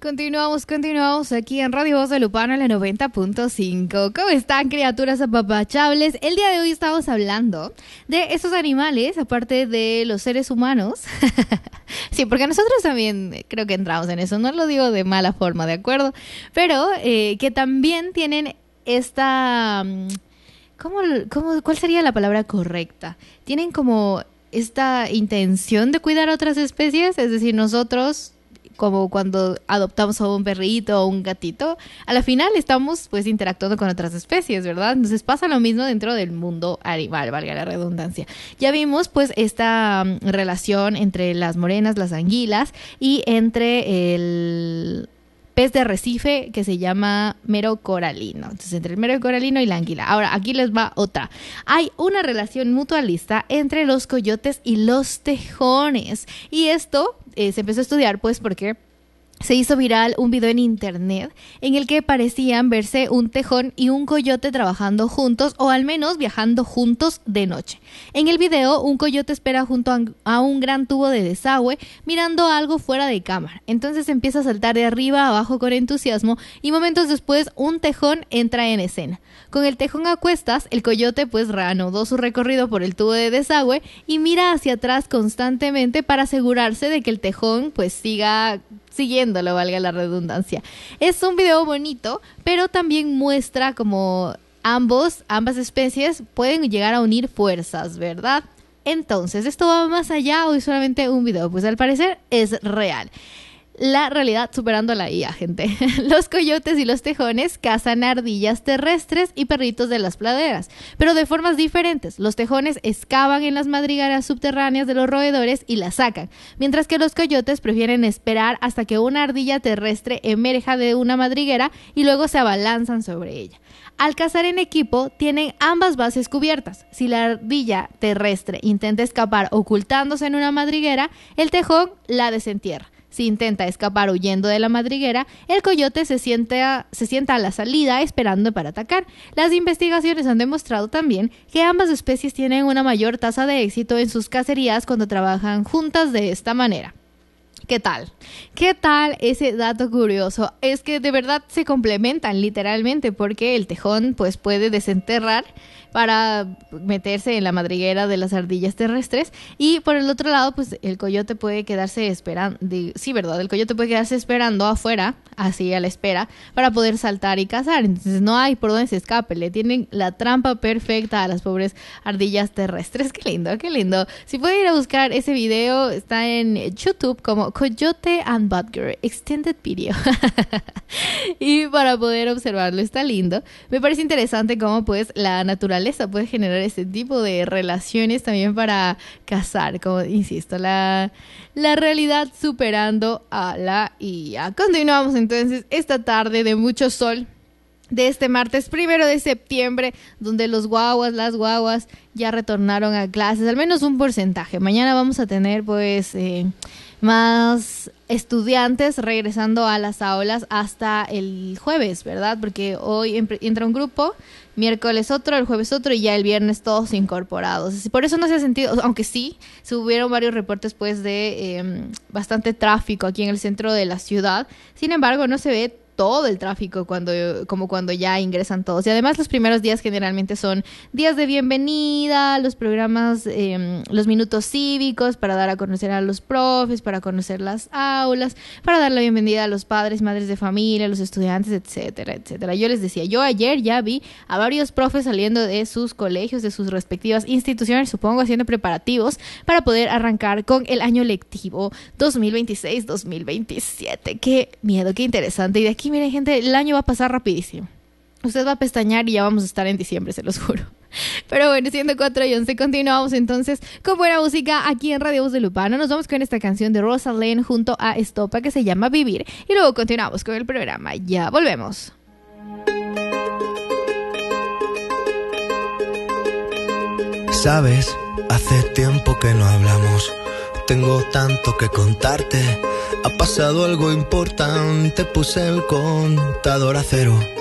Continuamos aquí en Radio Voz de Lupano en la 90.5. ¿Cómo están, criaturas apapachables? El día de hoy estamos hablando de esos animales, aparte de los seres humanos. Sí, porque nosotros también creo que entramos en eso, no lo digo de mala forma, ¿de acuerdo? Pero que también tienen esta... ¿Cuál sería la palabra correcta? Tienen como esta intención de cuidar a otras especies, es decir, nosotros... como cuando adoptamos a un perrito o un gatito, a la final estamos pues interactuando con otras especies, ¿verdad? Entonces pasa lo mismo dentro del mundo animal, valga la redundancia. Ya vimos pues esta relación entre las morenas, las anguilas y entre el pez de arrecife que se llama mero coralino. Entonces, entre el mero coralino y la anguila. Ahora, aquí les va otra. Hay una relación mutualista entre los coyotes y los tejones. Y esto se empezó a estudiar pues porque se hizo viral un video en internet en el que parecían verse un tejón y un coyote trabajando juntos o al menos viajando juntos de noche. En el video, un coyote espera junto a un gran tubo de desagüe mirando algo fuera de cámara. Entonces empieza a saltar de arriba a abajo con entusiasmo y momentos después un tejón entra en escena. Con el tejón a cuestas, el coyote pues reanudó su recorrido por el tubo de desagüe y mira hacia atrás constantemente para asegurarse de que el tejón pues siga siguiéndolo, valga la redundancia. Es un video bonito, pero también muestra como ambas especies pueden llegar a unir fuerzas, ¿verdad? Entonces, ¿esto va más allá o es solamente un video? Pues al parecer es real. La realidad superando la IA, gente. Los coyotes y los tejones cazan ardillas terrestres y perritos de las praderas, pero de formas diferentes. Los tejones excavan en las madrigueras subterráneas de los roedores y las sacan, mientras que los coyotes prefieren esperar hasta que una ardilla terrestre emerja de una madriguera y luego se abalanzan sobre ella. Al cazar en equipo, tienen ambas bases cubiertas. Si la ardilla terrestre intenta escapar ocultándose en una madriguera, el tejón la desentierra. Si intenta escapar huyendo de la madriguera, el coyote se sienta a la salida esperando para atacar. Las investigaciones han demostrado también que ambas especies tienen una mayor tasa de éxito en sus cacerías cuando trabajan juntas de esta manera. ¿Qué tal? ¿Qué tal ese dato curioso? Es que de verdad se complementan literalmente porque el tejón pues puede desenterrar para meterse en la madriguera de las ardillas terrestres y por el otro lado pues el coyote puede quedarse esperando, sí, ¿verdad? El coyote puede quedarse esperando afuera, así a la espera, para poder saltar y cazar. Entonces no hay por dónde se escape, le tienen la trampa perfecta a las pobres ardillas terrestres. Qué lindo, qué lindo. Si pueden ir a buscar ese video, está en YouTube como Coyote and Badger Extended Video. Y para poder observarlo está lindo. Me parece interesante cómo pues la naturaleza puede generar este tipo de relaciones también para cazar, como insisto, la realidad superando a la IA. Continuamos entonces esta tarde de mucho sol de este martes 1 de septiembre, donde las guaguas ya retornaron a clases, al menos un porcentaje. Mañana vamos a tener pues más estudiantes regresando a las aulas hasta el jueves, ¿verdad? Porque hoy entra un grupo, miércoles otro, el jueves otro y ya el viernes todos incorporados. Por eso no se ha sentido, aunque sí, se hubieron varios reportes pues de bastante tráfico aquí en el centro de la ciudad. Sin embargo, no se ve todo el tráfico como cuando ya ingresan todos. Y además los primeros días generalmente son días de bienvenida, los programas, los minutos cívicos para dar a conocer a los profes, para conocer las aulas, para dar la bienvenida a los padres, madres de familia, a los estudiantes, etcétera, etcétera. Yo les decía, yo ayer ya vi a varios profes saliendo de sus colegios, de sus respectivas instituciones, supongo haciendo preparativos para poder arrancar con el año lectivo 2026-2027. Qué miedo, qué interesante. Y de aquí, miren, gente, el año va a pasar rapidísimo. Usted va a pestañear y ya vamos a estar en diciembre, se los juro. Pero bueno, siendo 4:11, continuamos entonces con buena música aquí en Radio Voz de Lupano. Nos vamos con esta canción de Rosalén junto a Estopa que se llama Vivir. Y luego continuamos con el programa. Ya volvemos. Sabes, hace tiempo que no hablamos. Tengo tanto que contarte. Ha pasado algo importante, puse el contador a cero.